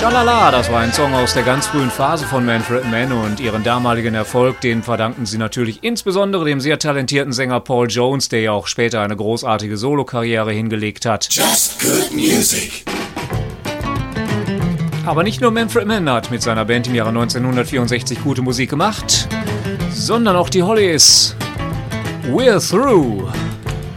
Schalala, das war ein Song aus der ganz frühen Phase von Manfred Mann und ihren damaligen Erfolg, den verdanken sie natürlich insbesondere dem sehr talentierten Sänger Paul Jones, der ja auch später eine großartige Solokarriere hingelegt hat. Just good music. Aber nicht nur Manfred Mann hat mit seiner Band im Jahre 1964 gute Musik gemacht, sondern auch die Hollies. We're Through.